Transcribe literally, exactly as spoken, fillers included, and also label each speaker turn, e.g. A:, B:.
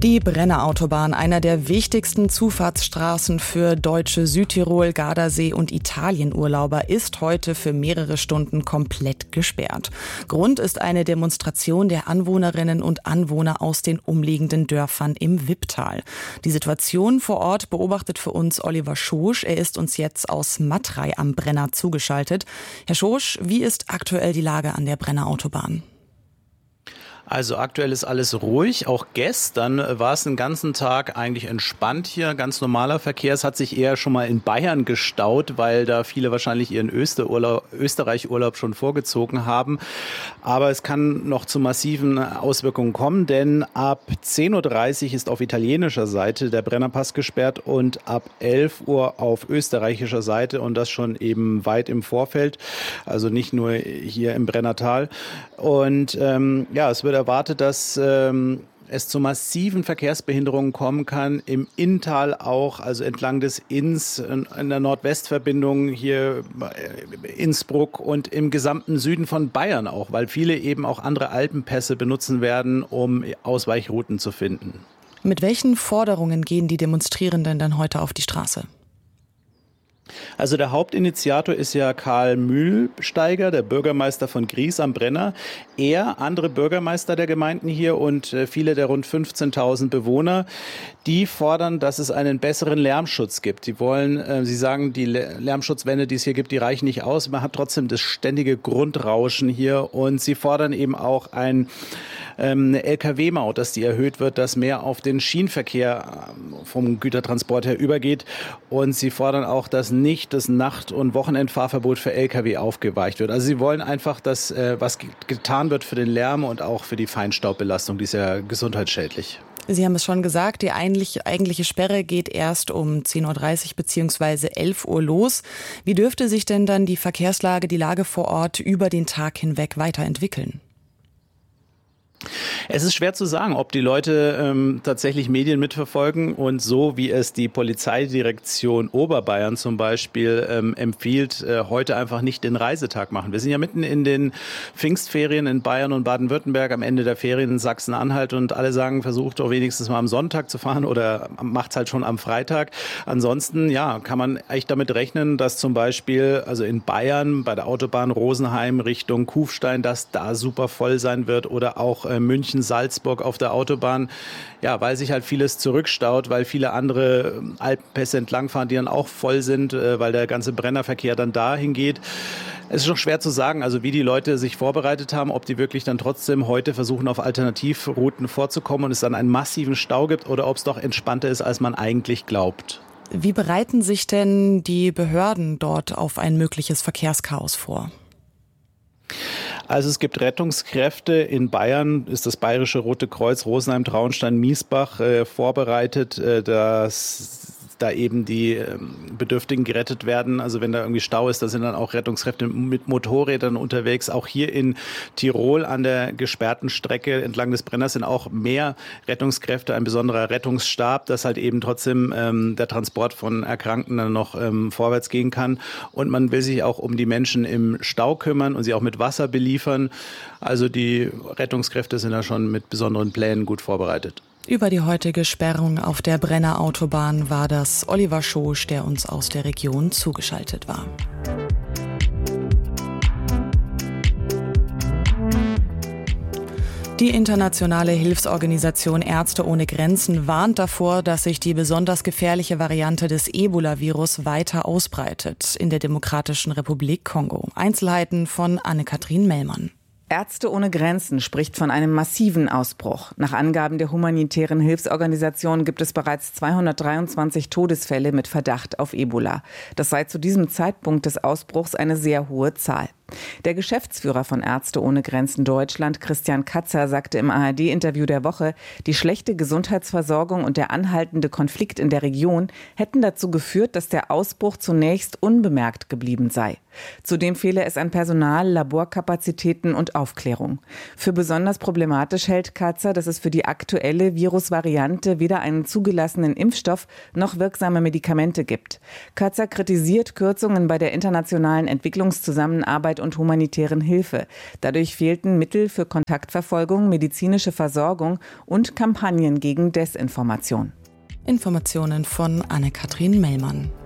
A: Die Brenner Autobahn, einer der wichtigsten Zufahrtsstraßen für deutsche Südtirol, Gardasee und Italienurlauber, ist heute für mehrere Stunden komplett gesperrt. Grund ist eine Demonstration der Anwohnerinnen und Anwohner aus den umliegenden Dörfern im Wipptal. Die Situation vor Ort beobachtet für uns Oliver Schosch. Er ist uns jetzt aus Matrei am Brenner zugeschaltet. Herr Schosch, wie ist aktuell die Lage an der Brenner Autobahn?
B: Also aktuell ist alles ruhig. Auch gestern war es den ganzen Tag eigentlich entspannt hier. Ganz normaler Verkehr. Es hat sich eher schon mal in Bayern gestaut, weil da viele wahrscheinlich ihren Österreich-Urlaub schon vorgezogen haben. Aber es kann noch zu massiven Auswirkungen kommen, denn ab zehn Uhr dreißig ist auf italienischer Seite der Brennerpass gesperrt und ab elf Uhr auf österreichischer Seite, und das schon eben weit im Vorfeld. Also nicht nur hier im Brennertal. Und ähm, ja, es wird erwartet, dass ähm, es zu massiven Verkehrsbehinderungen kommen kann, im Inntal auch, also entlang des Inns, in der Nordwestverbindung hier Innsbruck und im gesamten Süden von Bayern auch, weil viele eben auch andere Alpenpässe benutzen werden, um Ausweichrouten zu finden.
A: Mit welchen Forderungen gehen die Demonstrierenden dann heute auf die Straße?
B: Also der Hauptinitiator ist ja Karl Mühlsteiger, der Bürgermeister von Gries am Brenner. Er, andere Bürgermeister der Gemeinden hier und viele der rund fünfzehntausend Bewohner, die fordern, dass es einen besseren Lärmschutz gibt. Die wollen, äh, sie sagen, die Lärmschutzwände, die es hier gibt, die reichen nicht aus. Man hat trotzdem das ständige Grundrauschen hier, und sie fordern eben auch ein eine L K W-Maut, dass die erhöht wird, dass mehr auf den Schienenverkehr vom Gütertransport her übergeht. Und sie fordern auch, dass nicht das Nacht- und Wochenendfahrverbot für L K W aufgeweicht wird. Also sie wollen einfach, dass äh, was getan wird für den Lärm und auch für die Feinstaubbelastung, die ist ja gesundheitsschädlich.
A: Sie haben es schon gesagt, die eigentliche, eigentliche Sperre geht erst um zehn Uhr dreißig bzw. elf Uhr los. Wie dürfte sich denn dann die Verkehrslage, die Lage vor Ort über den Tag hinweg weiterentwickeln?
B: Es ist schwer zu sagen, ob die Leute ähm, tatsächlich Medien mitverfolgen und so, wie es die Polizeidirektion Oberbayern zum Beispiel ähm, empfiehlt, äh, heute einfach nicht den Reisetag machen. Wir sind ja mitten in den Pfingstferien in Bayern und Baden-Württemberg, am Ende der Ferien in Sachsen-Anhalt, und alle sagen, versucht doch wenigstens mal am Sonntag zu fahren oder macht's halt schon am Freitag. Ansonsten, ja, kann man echt damit rechnen, dass zum Beispiel, also in Bayern bei der Autobahn Rosenheim Richtung Kufstein, dass da super voll sein wird, oder auch äh, München, Salzburg auf der Autobahn, ja, weil sich halt vieles zurückstaut, weil viele andere Alpenpässe entlangfahren, die dann auch voll sind, weil der ganze Brennerverkehr dann dahin geht. Es ist schon schwer zu sagen, also wie die Leute sich vorbereitet haben, ob die wirklich dann trotzdem heute versuchen, auf Alternativrouten vorzukommen und es dann einen massiven Stau gibt, oder ob es doch entspannter ist, als man eigentlich glaubt.
A: Wie bereiten sich denn die Behörden dort auf ein mögliches Verkehrschaos vor?
B: Also es gibt Rettungskräfte. In Bayern ist das Bayerische Rote Kreuz Rosenheim, Traunstein, Miesbach äh, vorbereitet, äh, dass da eben die Bedürftigen gerettet werden. Also wenn da irgendwie Stau ist, da sind dann auch Rettungskräfte mit Motorrädern unterwegs. Auch hier in Tirol an der gesperrten Strecke entlang des Brenners sind auch mehr Rettungskräfte, ein besonderer Rettungsstab, dass halt eben trotzdem ähm, der Transport von Erkrankten dann noch ähm, vorwärts gehen kann. Und man will sich auch um die Menschen im Stau kümmern und sie auch mit Wasser beliefern. Also die Rettungskräfte sind da schon mit besonderen Plänen gut vorbereitet.
A: Über die heutige Sperrung auf der Brenner Autobahn war das Oliver Schosch, der uns aus der Region zugeschaltet war. Die internationale Hilfsorganisation Ärzte ohne Grenzen warnt davor, dass sich die besonders gefährliche Variante des Ebola-Virus weiter ausbreitet in der Demokratischen Republik Kongo. Einzelheiten von Anne-Kathrin Mellmann.
C: Ärzte ohne Grenzen spricht von einem massiven Ausbruch. Nach Angaben der humanitären Hilfsorganisation gibt es bereits zweihundertdreiundzwanzig Todesfälle mit Verdacht auf Ebola. Das sei zu diesem Zeitpunkt des Ausbruchs eine sehr hohe Zahl. Der Geschäftsführer von Ärzte ohne Grenzen Deutschland, Christian Katzer, sagte im A R D-Interview der Woche, die schlechte Gesundheitsversorgung und der anhaltende Konflikt in der Region hätten dazu geführt, dass der Ausbruch zunächst unbemerkt geblieben sei. Zudem fehle es an Personal, Laborkapazitäten und Aufklärung. Für besonders problematisch hält Katzer, dass es für die aktuelle Virusvariante weder einen zugelassenen Impfstoff noch wirksame Medikamente gibt. Katzer kritisiert Kürzungen bei der internationalen Entwicklungszusammenarbeit Zusammenarbeit und humanitären Hilfe. Dadurch fehlten Mittel für Kontaktverfolgung, medizinische Versorgung und Kampagnen gegen Desinformation.
A: Informationen von Anne-Kathrin Mellmann.